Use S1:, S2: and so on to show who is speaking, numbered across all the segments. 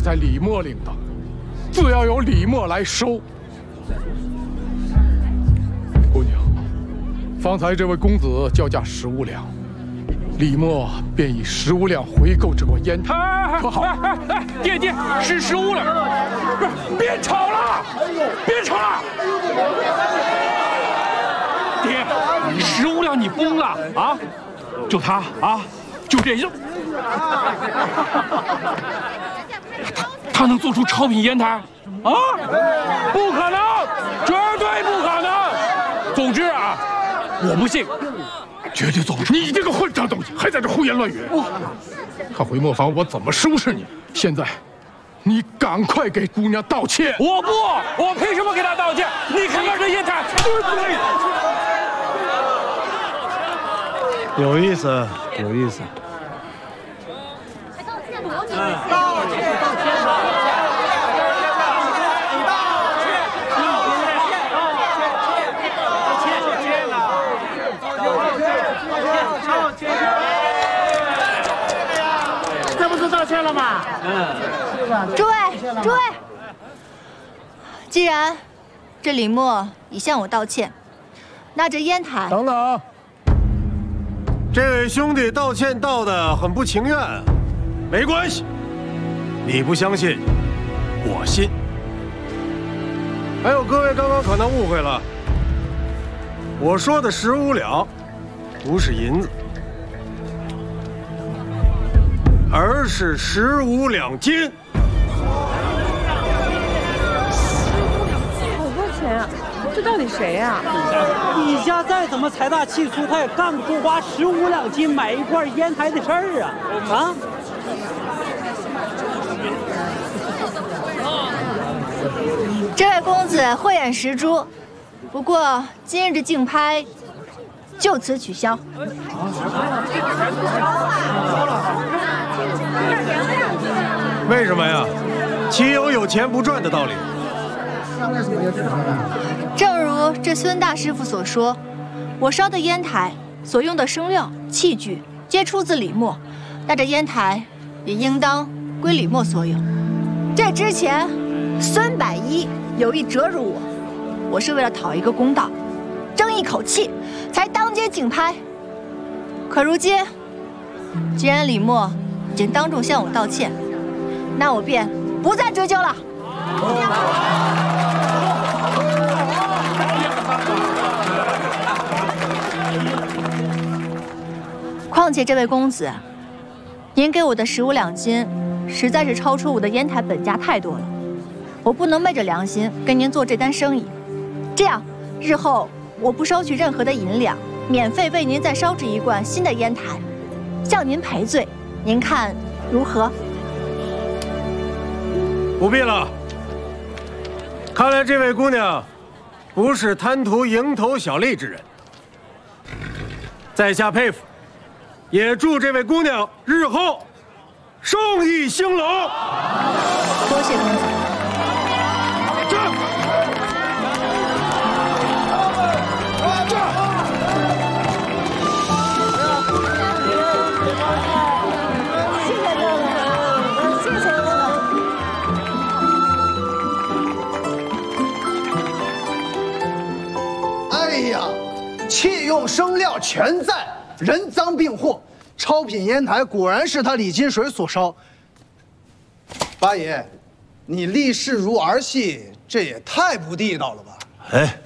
S1: 在李默领的，自要由李默来收。姑娘，方才这位公子叫价15两，李默便以15两回购这罐烟台，可好？
S2: 哎，爹，是15两，
S1: 不是，别吵了，别吵了！
S2: 爹，15两你疯了啊？就他啊，就这样，他能做出超品烟台啊？
S1: 不可能，绝对不可能！
S2: 总之啊，我不信，绝对做不出。
S1: 你这个混账东西，还在这胡言乱语！看回磨坊我怎么收拾你！现在，你赶快给姑娘道歉！
S2: 我不，我凭什么给她道歉？你看看这烟台，对不对？
S3: 有意思，有意思。
S4: 这不是道歉了吗？
S5: 诸位，既然这李默已向我道歉，那这烟台……
S3: 等等，这位兄弟道歉道得很不情愿，没关系，你不相信，我信。还有各位刚刚可能误会了，我说的15两，不是银子。 而是15两金，
S4: 好多钱啊！这到底谁呀？
S6: 李家再怎么财大气粗，他也干不出花15两金买一罐烟台的事儿啊！啊！
S5: 这位公子慧眼识珠，不过今日的竞拍就此取消。
S3: 为什么呀？岂有钱不赚的道理？
S5: 正如这孙大师傅所说，我烧的烟台所用的生料、器具皆出自李默，那这烟台也应当归李默所有。这之前，孙百一有意折辱我是为了讨一个公道，争一口气，才当街竞拍。可如今，既然李默已经当众向我道歉，那我便不再追究了。况且这位公子，您给我的15两金，实在是超出我的烟台本价太多了，我不能昧着良心跟您做这单生意。这样，日后我不收取任何的银两，免费为您再烧制一罐新的烟台，向您赔罪，您看如何？
S3: 不必了。看来这位姑娘不是贪图蝇头小利之人，在下佩服，也祝这位姑娘日后生意兴隆。
S5: 多谢公子。
S7: 器用生料全在，人赃并获。超品烟台果然是他李金水所烧。八爷，你立誓如儿戏，这也太不地道了吧？
S8: 哎，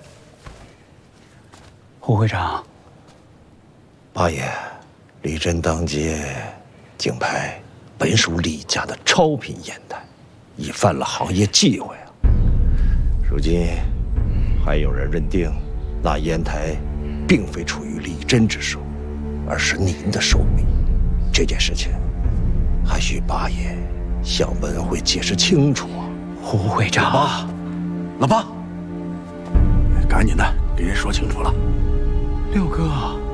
S8: 胡会长，八爷，李真当街竞拍本属李家的超品烟台，已犯了行业忌讳啊。如今还有人认定那烟台并非出于李真之手，而是您的手笔。这件事情还需八爷向文会解释清楚啊！
S9: 胡会长，
S8: 老八，赶紧的给人说清楚了。
S9: 六哥，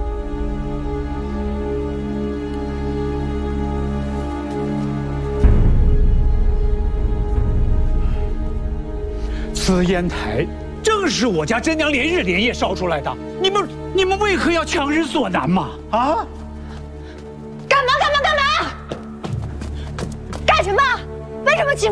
S9: 此烟台正是我家真娘连日连夜烧出来的，你们为何要强人所难嘛？啊！
S5: 干嘛？干什么？为什么请？